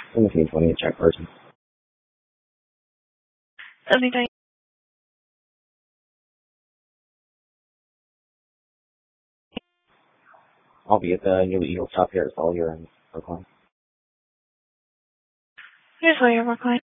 1720 check person. 1720. I'll be at the New Eagle shop here at Sawyer in Brookline. Here's Sawyer, Brookline.